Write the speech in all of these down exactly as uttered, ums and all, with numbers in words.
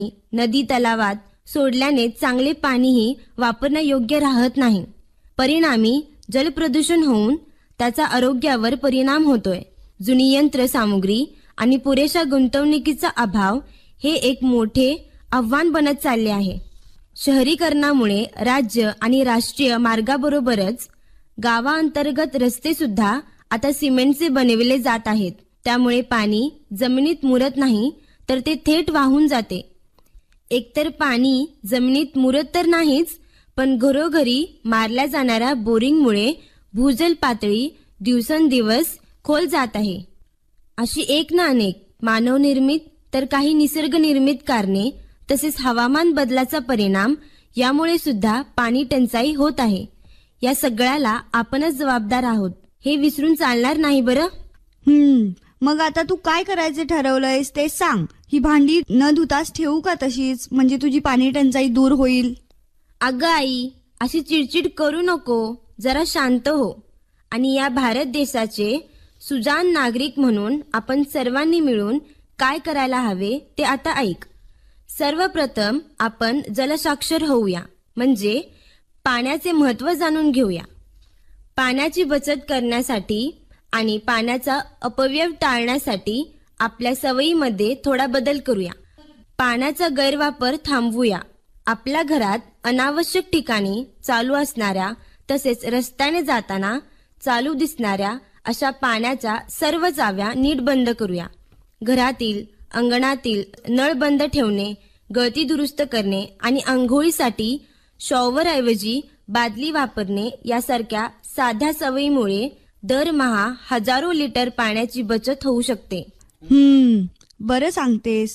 नदी तलावात सोडल्याने चांगले पाणीही वापरण्यायोग्य राहत नाही. परिणामी जलप्रदूषण होऊन त्याचा आरोग्यावर परिणाम होतोय. जुनी यंत्रसामुग्री आणि पुरेशा गुंतवणुकीचा अभाव हे एक मोठे आव्हान बनत चालले आहे. शहरीकरणामुळे राज्य आणि राष्ट्रीय मार्गाबरोबरच गावांतर्गत रस्ते सुद्धा आता सिमेंटचे बनविले जात आहेत. त्यामुळे पाणी जमिनीत मुरत नाही तर ते थेट वाहून जाते. एकतर पाणी जमिनीत मुरत तर नाहीच, पण घरोघरी मारल्या जाणाऱ्या बोरिंगमुळे भूजल पातळी दिवसेंदिवस खोल जात आहे. अशी एक ना अनेक मानवनिर्मित तर काही निसर्गनिर्मित कारणे तसेच हवामान बदलाचा परिणाम यामुळे सुद्धा पाणी टंचाई होत आहे. या सगळ्याला आपणच जबाबदार आहोत हे विसरून चालणार नाही बरं. हम्म मग आता तू काय करायचे ठरवलंयस ते सांग. ही भांडी न धुताच ठेवू का तशीच, म्हणजे तुझी पाणी टंचाई दूर होईल? अगं आई, अशी चिडचिड करू नको, जरा शांत हो. आणि या भारत देशाचे सुजाण नागरिक म्हणून आपण सर्वांनी मिळून काय करायला हवे ते आता ऐक. सर्वप्रथम आपण जलसाक्षर होऊया, म्हणजे पाण्याचे महत्त्व जाणून घेऊया. पाण्याची बचत करण्यासाठी आणि पाण्याचा अपव्यय टाळण्यासाठी आपल्या सवयीमध्ये थोडा बदल करूया. पाण्याचा गैरवापर थांबवूया. आपल्या घरात अनावश्यक ठिकाणी चालू असणाऱ्या तसेच रस्त्याने जाताना चालू दिसणाऱ्या अशा पाण्याच्या सर्व चाव्या नीट बंद करूया. घरातील अंगणातील नळ बंद ठेवणे, गळती दुरुस्त करणे आणि आंघोळीसाठी शॉवरऐवजी बादली वापरणे यासारख्या साध्या सवयीमुळे दरमहा हजारो लिटर पाण्याची बचत होऊ शकते. हम्म बरं सांगतेस.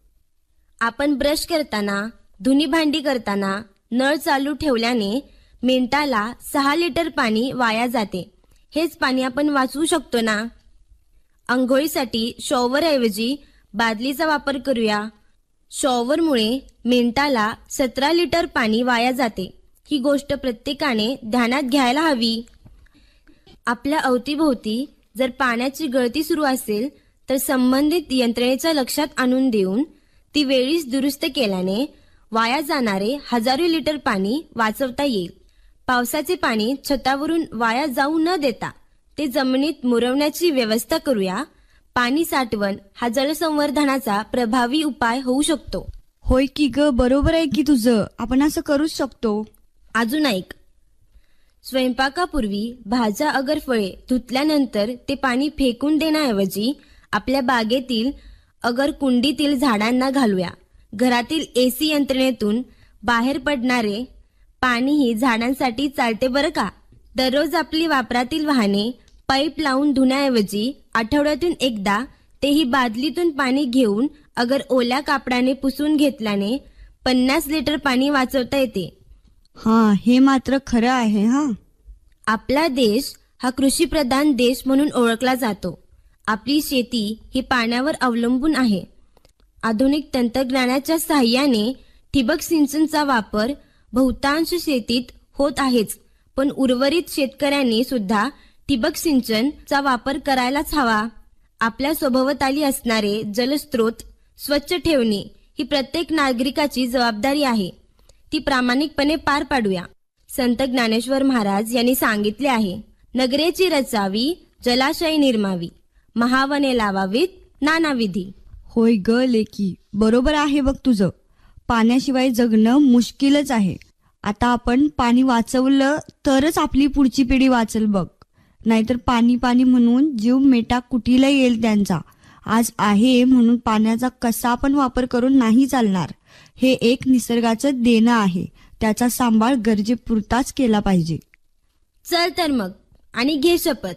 आपण ब्रश करताना, धुनी भांडी करताना नळ चालू ठेवल्याने मिनिटाला सहा लिटर पाणी वाया जाते. हेच पाणी आपण वाचवू शकतो ना. आंघोळीसाठी शॉवरऐवजी बादलीचा वापर करूया. शॉवरमुळे मिनिटाला सतरा लिटर पाणी वाया जाते. ही गोष्ट प्रत्येकाने ध्यानात घ्यायला हवी. आपल्या अवतीभोवती जर पाण्याची गळती सुरू असेल तर संबंधित यंत्रणेच्या लक्षात आणून देऊन ती वेळीच दुरुस्त केल्याने वाया जाणारे हजारो लिटर पाणी वाचवता येईल. पावसाचे पाणी छतावरून वाया जाऊ न देता ते जमिनीत मुरवण्याची व्यवस्था करूया. पाणी साठवण हा जलसंवर्धनाचा प्रभावी उपाय होऊ शकतो. होय की ग, बरोबर आहे की तुझं. आपण असं करूच शकतो. अजून ऐक. स्वयंपाकापूर्वी भाज्या अगर फळे धुतल्यानंतर ते पाणी फेकून देण्याऐवजी आपल्या बागेतील अगर कुंडीतील झाडांना घालूया. घरातील एसी यंत्रणेतून बाहेर पडणारे पाणीही झाडांसाठी चालते बरं का. दररोज आपली वापरातील वाहने पाईप लावून धुण्याऐवजी आठवड्यातून एकदा तेही बादलीतून पाणी घेऊन अगर ओल्या कापडाने पुसून घेतल्याने पन्नास लिटर पाणी वाचवता येते. हा, हे मात्र खरं आहे. हा, आपला देश हा कृषीप्रधान देश म्हणून ओळखला जातो. आपली शेती ही पाण्यावर अवलंबून आहे. आधुनिक तंत्रज्ञानाच्या साहाय्याने ठिबक सिंचनचा वापर बहुतांश शेतीत होत आहेच, पण उर्वरित शेतकऱ्यांनी सुद्धा ठिबक सिंचनचा वापर करायलाच हवा. आपल्या सभोवताली असणारे जलस्रोत स्वच्छ ठेवणे ही प्रत्येक नागरिकाची जबाबदारी आहे. ती प्रामाणिकपणे पार पाडूया. संत ज्ञानेश्वर महाराज यांनी सांगितले आहे, नगरेची रचावी, जलाशय निर्मावी, महावने लावावीत, नानाविधी. होय ग लेकी, बरोबर आहे बघ तुझं. पाण्याशिवाय जगणं मुश्किलच आहे. आता आपण पाणी वाचवलं तरच आपली पुढची पिढी वाचेल बघ. नाहीतर पाणी पाणी म्हणून जीव मेटा कुटीला येईल त्यांचा. आज आहे म्हणून पाण्याचा कसा पण वापर करून नाही चालणार. हे एक निसर्गाचं देणं आहे. त्याचा सांभाळ गरजेपुरताच केला पाहिजे. चल तर मग, आणि घे शपथ.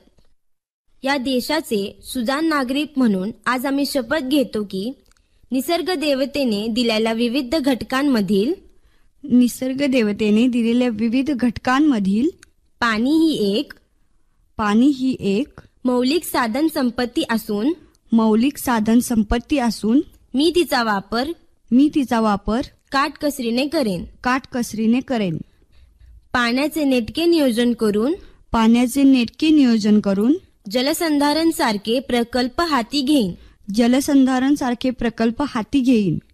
या देशाचे सुजाण नागरिक म्हणून आज आम्ही शपथ घेतो की निसर्ग देवतेने दिलेल्या विविध घटकांमधील निसर्ग देवतेने दिलेल्या विविध घटकांमधील पाणी ही एक पाणी ही एक मौलिक साधन संपत्ती असून मौलिक साधन संपत्ती असून मी तिचा वापर मी तिचा वापर काटकसरीने करेन काटकसरीने करेन. पाण्याचे नेटके नियोजन करून पाण्याचे नेटके नियोजन करून जलसंधारण सारखे प्रकल्प हाती घेईन जलसंधारण सारखे प्रकल्प हाती घेईन